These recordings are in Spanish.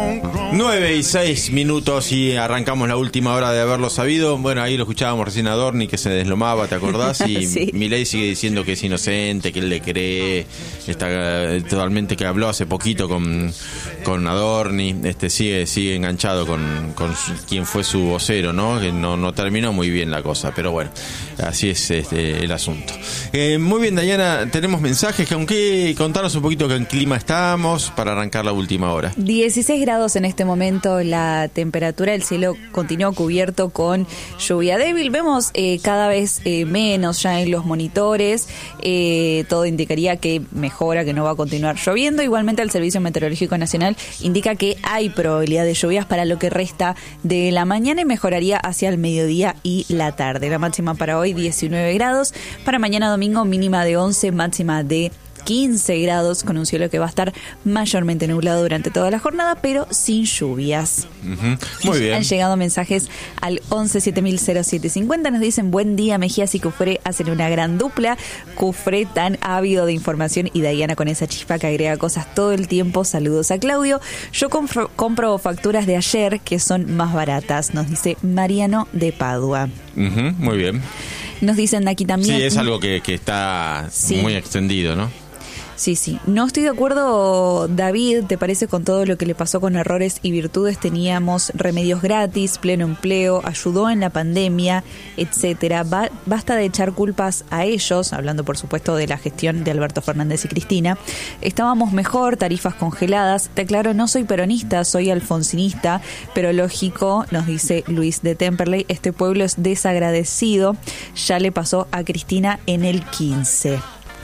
9:06 y arrancamos la última hora de haberlo sabido. Bueno, ahí lo escuchábamos recién a Dorni, que se deslomaba, ¿te acordás? Y Sí. Milei sigue diciendo que es inocente, que él le cree, está totalmente, que habló hace poquito con Adorni, sigue enganchado con quien fue su vocero, ¿no? Que no terminó muy bien la cosa, pero bueno, así es el asunto. Muy bien, Dayana, tenemos mensajes, que aunque contanos un poquito en clima estamos para arrancar la última hora. 16 grados en este momento la temperatura, el cielo continúa cubierto con lluvia débil. Vemos cada vez menos ya en los monitores. Todo indicaría que mejora, que no va a continuar lloviendo. Igualmente el Servicio Meteorológico Nacional indica que hay probabilidad de lluvias para lo que resta de la mañana y mejoraría hacia el mediodía y la tarde. La máxima para hoy 19 grados, para mañana domingo mínima de 11, máxima de 15 grados, con un cielo que va a estar mayormente nublado durante toda la jornada, pero sin lluvias. Muy bien. Han llegado mensajes al 11-7000-0750. Nos dicen: buen día, Mejías y Cufré hacen una gran dupla. Cufré tan ávido de información y Dayana con esa chispa que agrega cosas todo el tiempo. Saludos a Claudio. Yo compro facturas de ayer que son más baratas, nos dice Mariano de Padua. Muy bien. Nos dicen aquí también. Sí, es algo que está muy extendido, ¿no? Sí. No estoy de acuerdo, David, ¿te parece con todo lo que le pasó con errores y virtudes? Teníamos remedios gratis, pleno empleo, ayudó en la pandemia, etcétera. Basta de echar culpas a ellos, hablando por supuesto de la gestión de Alberto Fernández y Cristina. Estábamos mejor, tarifas congeladas. Te aclaro, no soy peronista, soy alfonsinista, pero lógico, nos dice Luis de Temperley, este pueblo es desagradecido. Ya le pasó a Cristina en el 15.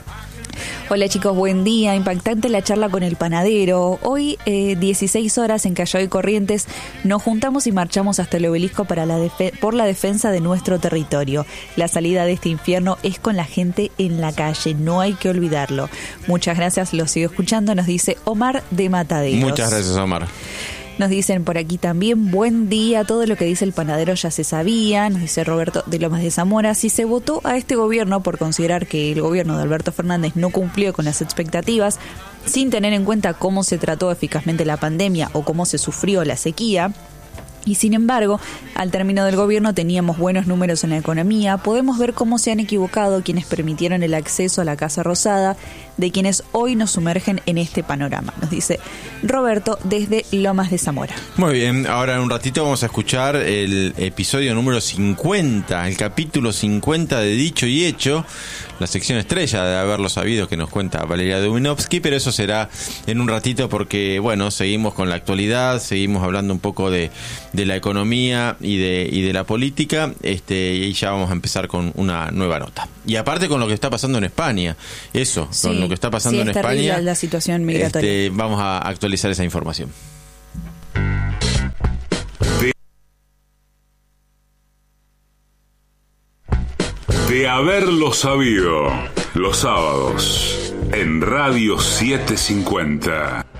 Hola chicos, buen día. Impactante la charla con el panadero. Hoy 16 horas en Callao y Corrientes nos juntamos y marchamos hasta el obelisco para por la defensa de nuestro territorio. La salida de este infierno es con la gente en la calle, no hay que olvidarlo. Muchas gracias, lo sigo escuchando, nos dice Omar de Mataderos. Muchas gracias, Omar. Nos dicen por aquí también: buen día, todo lo que dice el panadero ya se sabía. Nos dice Roberto de Lomas de Zamora: si se votó a este gobierno por considerar que el gobierno de Alberto Fernández no cumplió con las expectativas, sin tener en cuenta cómo se trató eficazmente la pandemia o cómo se sufrió la sequía, y sin embargo, al término del gobierno teníamos buenos números en la economía, podemos ver cómo se han equivocado quienes permitieron el acceso a la Casa Rosada, de quienes hoy nos sumergen en este panorama, nos dice Roberto desde Lomas de Zamora. Muy bien, ahora en un ratito vamos a escuchar el episodio número 50, el capítulo 50 de Dicho y Hecho, la sección estrella de Haberlo Sabido que nos cuenta Valeria Dubinovsky, pero eso será en un ratito porque, bueno, seguimos con la actualidad, seguimos hablando un poco de la economía y de la política, y ya vamos a empezar con una nueva nota. Y aparte con lo que está pasando en España, con lo que está pasando en España, la situación migratoria. Vamos a actualizar esa información. De Haberlo Sabido, los sábados en Radio 750.